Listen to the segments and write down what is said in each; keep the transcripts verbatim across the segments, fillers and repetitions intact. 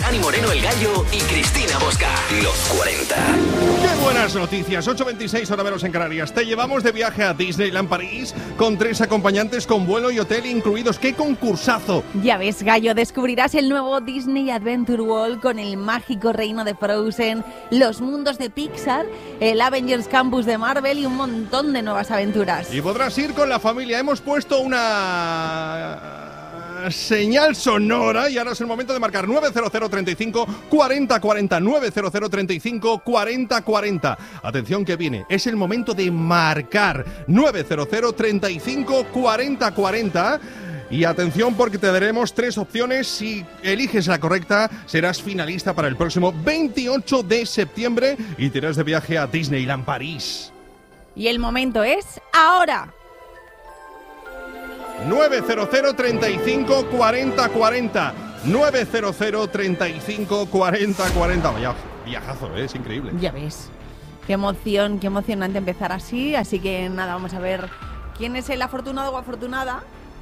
Dani Moreno el Gallo y Cristina Bosca. Los cuarenta. ¡Qué buenas noticias! ocho veintiséis hora menos en Canarias. Te llevamos de viaje a Disneyland París con tres acompañantes con vuelo y hotel incluidos. ¡Qué concursazo! Ya ves, Gallo, descubrirás el nuevo Disney Adventure World con el mágico reino de Frozen, los mundos de Pixar, el Avengers Campus de Marvel y un montón de nuevas aventuras. Y podrás ir con la familia. Hemos puesto una señal sonora y ahora es el momento de marcar nueve cero cero, treinta y cinco, cuarenta, cuarenta, nueve cero cero, treinta y cinco, cuarenta, cuarenta. Atención que viene, es el momento de marcar nueve cero cero, treinta y cinco, cuarenta, cuarenta. Y atención porque te daremos tres opciones. Si eliges la correcta, serás finalista para el próximo veintiocho de septiembre y te irás de viaje a Disneyland París. Y el momento es ahora. nueve cero cero, treinta y cinco, cuarenta, cuarenta. nueve cero cero, treinta y cinco, cuarenta, cuarenta. Vaya viajazo, ¿eh? Es increíble. Ya ves. Qué emoción, qué emocionante empezar así. Así que nada, vamos a ver quién es el afortunado o afortunada.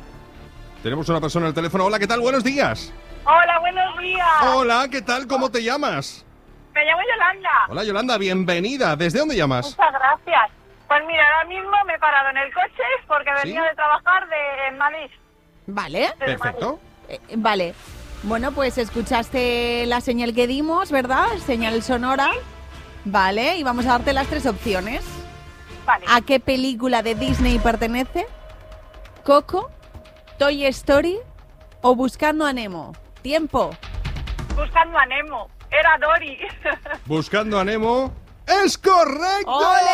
Tenemos una persona al teléfono. Hola, ¿qué tal? Buenos días. Hola, buenos días. Hola, ¿qué tal? ¿Cómo te llamas? Me llamo Yolanda. Hola, Yolanda, bienvenida. ¿Desde dónde llamas? Muchas gracias. Pues mira, ahora mismo me he parado en el coche porque venía ¿Sí? de trabajar de en Madrid. Vale. Desde Perfecto. Eh, vale. Bueno, pues escuchaste la señal que dimos, ¿verdad? Señal sonora. Vale, y vamos a darte las tres opciones. Madrid. Vale. ¿A qué película de Disney pertenece? ¿Coco, Toy Story o Buscando a Nemo? Tiempo. Buscando a Nemo. Era Dory. Buscando a Nemo. ¡Es correcto!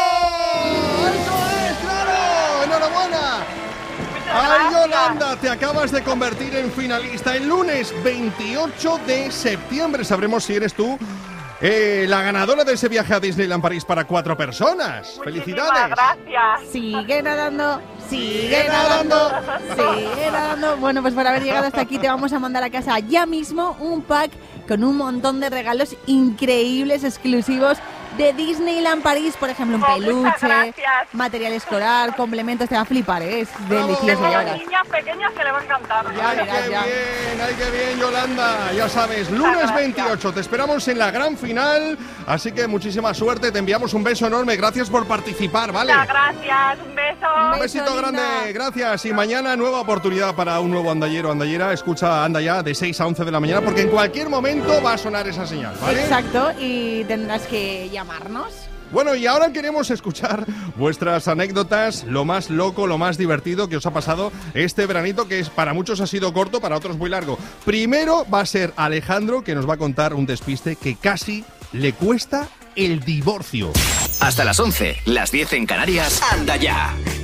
¡Ole! ¡Eso es, claro! ¡Enhorabuena! Muchas ¡Ay, gracias. Yolanda! Te acabas de convertir en finalista. El lunes veintiocho de septiembre sabremos si eres tú eh, la ganadora de ese viaje a Disneyland París para cuatro personas. Muchísimas ¡Felicidades! gracias. Sigue nadando, sigue Sigue nadando, nadando. sigue nadando. Bueno, pues por haber llegado hasta aquí te vamos a mandar a casa ya mismo un pack con un montón de regalos increíbles, exclusivos de Disneyland París. Por ejemplo, un Oh, muchas peluche, gracias. material escolar, complementos. Te va a flipar, ¿eh? Es delicioso. Tengo ya dos verás. niñas pequeñas que le va a encantar. Ya ¡Ay, verás, qué ya. bien! ¡Ay, qué bien, Yolanda! Ya sabes, lunes gracias. veintiocho, te esperamos en la gran final. Así que muchísima suerte, te enviamos un beso enorme. Gracias por participar, ¿vale? Muchas gracias. Un beso. Un Beso, besito linda. grande, gracias. Y mañana nueva oportunidad para un nuevo andallero, andallera. Escucha Anda Ya de seis a once de la mañana porque en cualquier momento va a sonar esa señal, ¿vale? Exacto, y tendrás que llamarnos. Bueno, y ahora queremos escuchar vuestras anécdotas, lo más loco, lo más divertido que os ha pasado este veranito, que es, para muchos ha sido corto, para otros muy largo. Primero va a ser Alejandro, que nos va a contar un despiste que casi le cuesta el divorcio. Hasta las once, las diez en Canarias. Anda Ya.